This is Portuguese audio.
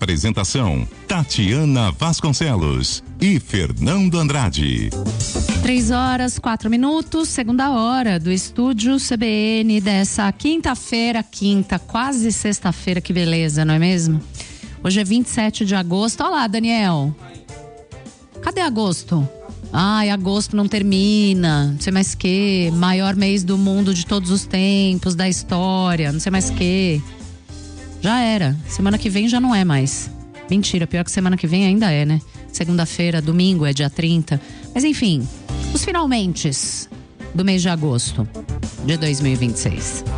Apresentação: Tatiana Vasconcelos e Fernando Andrade. 3h04, segunda hora do estúdio CBN dessa quinta-feira, quase sexta-feira, que beleza, não é mesmo? Hoje é 27 de agosto. Olha lá, Daniel. Cadê agosto? Ai, agosto não termina, não sei mais que, maior mês do mundo de todos os tempos, da história, não sei mais que. Já era, semana que vem já não é mais. Mentira, pior que semana que vem ainda é, né? Segunda-feira, domingo é dia 30. Mas enfim, os finalmentes do mês de agosto de 2026.